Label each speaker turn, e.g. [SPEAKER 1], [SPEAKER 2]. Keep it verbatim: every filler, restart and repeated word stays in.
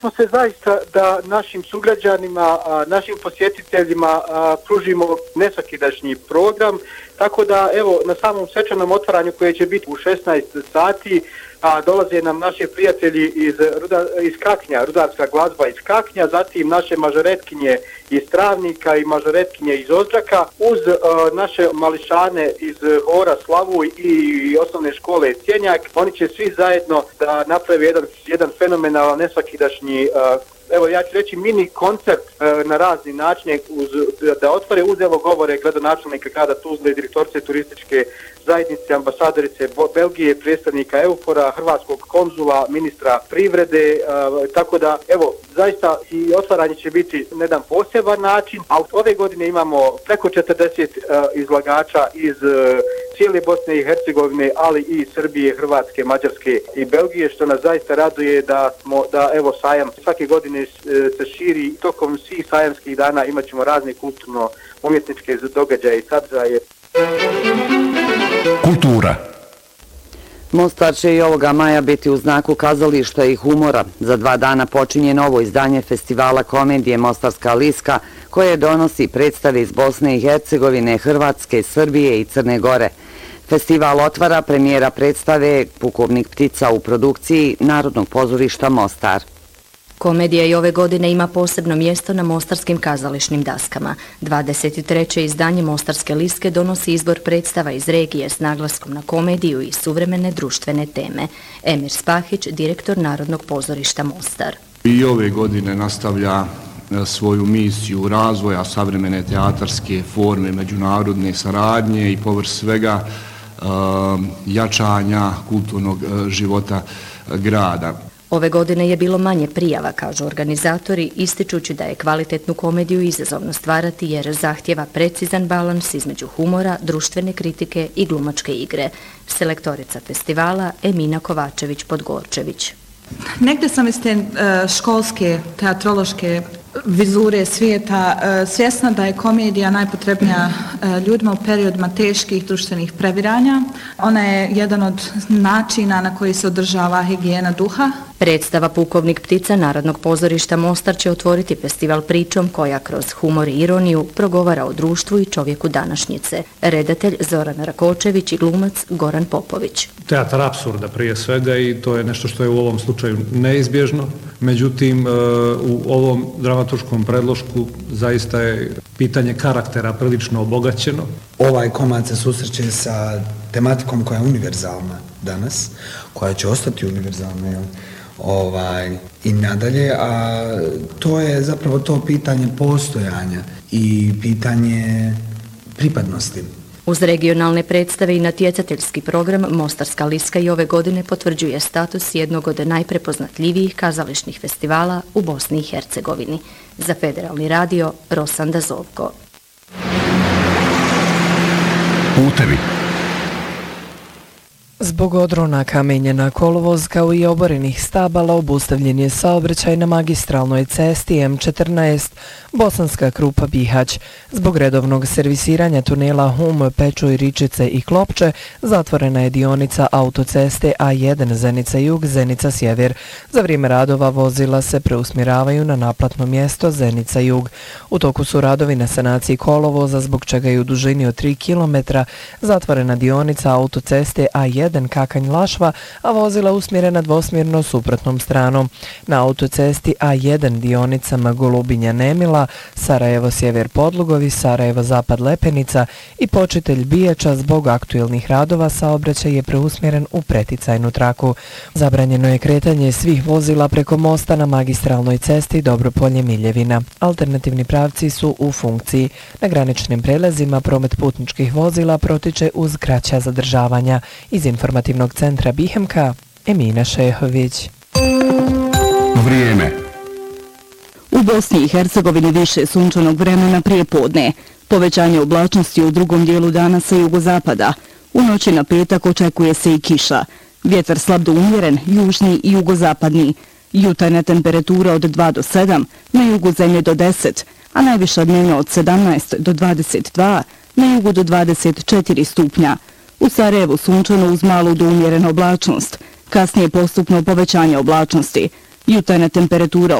[SPEAKER 1] Smo se zaista da našim sugrađanima, našim posjetiteljima pružimo nesvakidašnji program, tako da evo na samom svečanom otvaranju koje će biti u šesnaest sati, a dolaze nam naši prijatelji iz, Ruda, iz Kaknja, rudarska glazba iz Kaknja, zatim naše mažoretkinje iz Travnika i mažoretkinje iz Odžaka, uz uh, naše mališane iz Hora Slavuj i osnovne škole Cjenjak. Oni će svi zajedno da naprave jedan, jedan fenomenalan nesvakidašnji uh, evo ja ću reći mini koncert e, na razni načine uz, da otvore uz evo govore gradonačelnika grada Tuzle, direktorice turističke zajednice, ambasadorice Belgije, predstavnika Eufora, hrvatskog konzula, ministra privrede, e, tako da evo zaista i otvaranje će biti na jedan poseban način, a ove godine imamo preko četrdeset e, izlagača iz e, cijele Bosne i Hercegovine, ali i Srbije, Hrvatske, Mađarske i Belgije, što nas zaista raduje da smo, da evo sajam svake godine se širi. Tokom svih sajamskih dana imat ćemo razne kulturno-umjetničke događaje i sadržaje.
[SPEAKER 2] Kultura.
[SPEAKER 3] Mostar će i ovoga maja biti u znaku kazališta i humora. Za dva dana počinje novo izdanje festivala komedije Mostarska liska, koje donosi predstave iz Bosne i Hercegovine, Hrvatske, Srbije i Crne Gore. Festival otvara premijera predstave Pukovnik ptica u produkciji Narodnog pozorišta Mostar.
[SPEAKER 4] Komedija i ove godine ima posebno mjesto na mostarskim kazališnim daskama. dvadeset treće izdanje Mostarske liske donosi izbor predstava iz regije s naglaskom na komediju i suvremene društvene teme. Emir Spahić, direktor Narodnog pozorišta Mostar.
[SPEAKER 5] I ove godine nastavlja svoju misiju razvoja savremene teatarske forme, međunarodne saradnje i povrh svega jačanja kulturnog života grada.
[SPEAKER 4] Ove godine je bilo manje prijava, kažu organizatori, ističući da je kvalitetnu komediju izazovno stvarati jer zahtjeva precizan balans između humora, društvene kritike i glumačke igre. Selektorica festivala Emina Kovačević-Podgorčević.
[SPEAKER 6] Negde sam iz te školske teatrološke vizure svijeta svjesna da je komedija najpotrebnija ljudima u periodima teških društvenih previranja. Ona je jedan od načina na koji se održava higijena duha.
[SPEAKER 4] Predstava Pukovnik ptica Narodnog pozorišta Mostar će otvoriti festival pričom koja kroz humor i ironiju progovara o društvu i čovjeku današnjice. Redatelj Zoran Rakočević i glumac Goran Popović.
[SPEAKER 7] Teatar apsurda prije svega i to je nešto što je u ovom slučaju neizbježno. Međutim, u ovom dramaturškom predlošku zaista je pitanje karaktera prilično obogaćeno.
[SPEAKER 8] Ovaj komad se susreće sa tematikom koja je univerzalna danas, koja će ostati univerzalna, jel? Ovaj, i nadalje, a to je zapravo to pitanje postojanja i pitanje pripadnosti.
[SPEAKER 4] Uz regionalne predstave i natjecateljski program Mostarska liska i ove godine potvrđuje status jednog od najprepoznatljivijih kazališnih festivala u Bosni i Hercegovini. Za Federalni radio, Rosanda Zovko.
[SPEAKER 2] Putevi.
[SPEAKER 9] Zbog odrona kamenjena kolovoz kao i oborenih stabala obustavljen je saobraćaj na magistralnoj cesti M četrnaest Bosanska Krupa Bihać. Zbog redovnog servisiranja tunela Hum, Pečuj, Ričice i Klopče zatvorena je dionica autoceste A jedan Zenica Jug, Zenica Sjever. Za vrijeme radova vozila se preusmjeravaju na naplatno mjesto Zenica Jug. U toku su radovi na sanaciji kolovoza, zbog čega je u dužini od tri kilometra zatvorena dionica autoceste A jedan Kakanj-Lašva, a vozila usmjerena dvosmjerno suprotnom stranom. Na autocesti A jedan dionicama Golubinja-Nemila, Sarajevo-Sjever Podlugovi, Sarajevo-Zapad-Lepenica i Počitelj Bijača zbog aktuelnih radova saobraćaj je preusmjeren u preticajnu traku. Zabranjeno je kretanje svih vozila preko mosta na magistralnoj cesti Dobropolje-Miljevina. Alternativni pravci su u funkciji. Na graničnim prelazima promet putničkih vozila protiče uz kraća zadržavanja. Iz informativnog centra Bihemka, Emina Šehović.
[SPEAKER 2] Vrijeme.
[SPEAKER 10] U Bosni i Hercegovini više sunčanog vremena prije podne. Povećanje oblačnosti u drugom dijelu dana sa jugozapada. U noći na petak očekuje se i kiša. Vjetar slab do umjeren, južni i jugozapadni. Jutarnja temperatura od dva do sedam, na jugu zemlje do deset, a najviša dnevna od sedamnaest do dvadeset dva, na jugu do dvadeset četiri stupnja. U Sarajevu sunčano uz malu do umjerenu oblačnost, kasnije postupno povećanje oblačnosti. Jutarnja temperatura